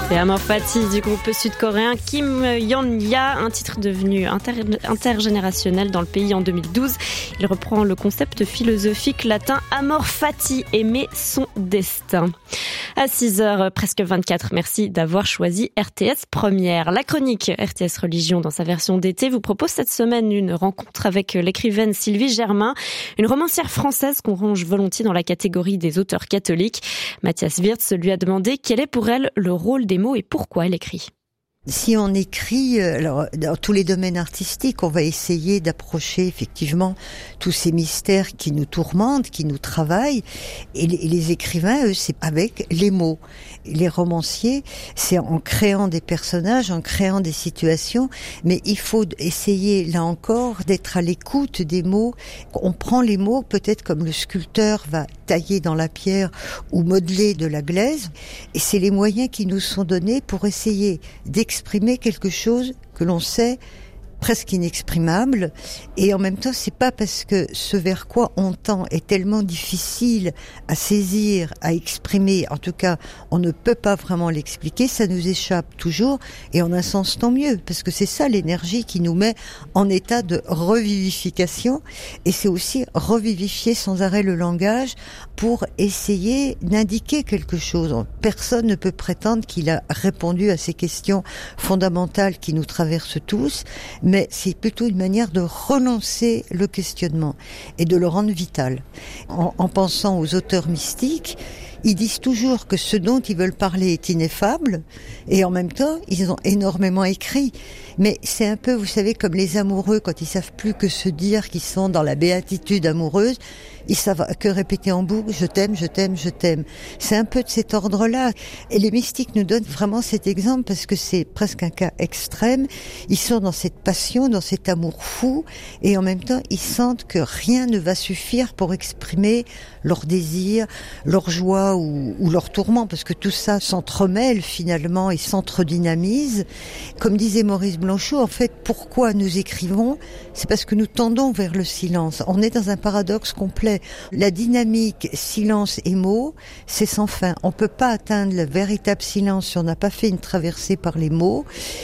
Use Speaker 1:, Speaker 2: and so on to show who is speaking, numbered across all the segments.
Speaker 1: C'est Amor Fati du groupe sud-coréen Kim Yeon-ya, un titre devenu intergénérationnel dans le pays en 2012. Il reprend le concept philosophique latin Amor Fati, aimer son destin. À 6h, presque 24, merci d'avoir choisi RTS Première. La chronique RTS Religion dans sa version d'été vous propose cette semaine une rencontre avec l'écrivaine Sylvie Germain, une romancière française qu'on range volontiers dans la catégorie des auteurs catholiques. Mathias Wirtz lui a demandé quel est pour elle le rôle des mots et pourquoi elle écrit.
Speaker 2: Si on écrit, alors dans tous les domaines artistiques, on va essayer d'approcher effectivement tous ces mystères qui nous tourmentent, qui nous travaillent. Et les écrivains, eux, c'est avec les mots. Les romanciers, c'est en créant des personnages, en créant des situations. Mais il faut essayer, là encore, d'être à l'écoute des mots. On prend les mots peut-être comme le sculpteur va tailler dans la pierre ou modeler de la glaise. Et c'est les moyens qui nous sont donnés pour essayer d'exprimer quelque chose que l'on sait presque inexprimable, et en même temps c'est pas parce que ce vers quoi on tend est tellement difficile à saisir, à exprimer, en tout cas on ne peut pas vraiment l'expliquer, ça nous échappe toujours, et en un sens tant mieux, parce que c'est ça l'énergie qui nous met en état de revivification, et c'est aussi revivifier sans arrêt le langage pour essayer d'indiquer quelque chose. Personne ne peut prétendre qu'il a répondu à ces questions fondamentales qui nous traversent tous, mais c'est plutôt une manière de relancer le questionnement et de le rendre vital. En pensant aux auteurs mystiques, ils disent toujours que ce dont ils veulent parler est ineffable, et en même temps, ils ont énormément écrit. Mais c'est un peu, vous savez, comme les amoureux, quand ils savent plus que se dire qu'ils sont dans la béatitude amoureuse, ils savent que répéter en boucle, je t'aime, je t'aime, je t'aime. C'est un peu de cet ordre-là. Et les mystiques nous donnent vraiment cet exemple parce que c'est presque un cas extrême. Ils sont dans cette passion, dans cet amour fou, et en même temps, ils sentent que rien ne va suffire pour exprimer leur désir, leur joie ou leur tourment, parce que tout ça s'entremêle finalement et s'entredynamise. Comme disait Maurice Blanchot, en fait, pourquoi nous écrivons ? C'est parce que nous tendons vers le silence. On est dans un paradoxe complet. La dynamique silence et mots, c'est sans fin. On peut pas atteindre le véritable silence si on n'a pas fait une traversée par les mots,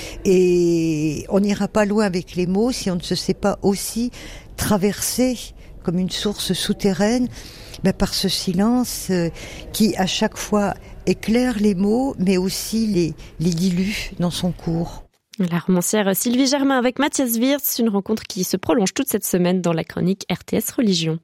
Speaker 2: et on n'ira pas loin avec les mots si on ne se sait pas aussi traverser comme une source souterraine par ce silence qui à chaque fois éclaire les mots mais aussi les dilue dans son cours.
Speaker 1: La romancière Sylvie Germain avec Mathias Wirtz, une rencontre qui se prolonge toute cette semaine dans la chronique RTS Religion.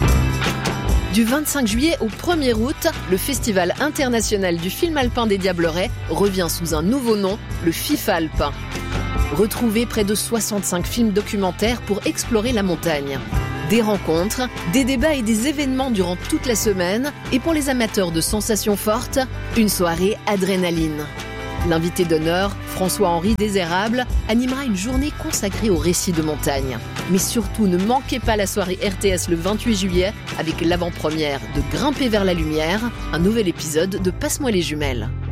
Speaker 3: Du 25 juillet au 1er août, le Festival international du film alpin des Diablerets revient sous un nouveau nom, le FIFA Alpin. Retrouvez près de 65 films documentaires pour explorer la montagne. Des rencontres, des débats et des événements durant toute la semaine. Et pour les amateurs de sensations fortes, une soirée adrénaline. L'invité d'honneur, François-Henri Désérable, animera une journée consacrée aux récits de montagne. Mais surtout, ne manquez pas la soirée RTS le 28 juillet avec l'avant-première de Grimper vers la lumière, un nouvel épisode de Passe-moi les jumelles.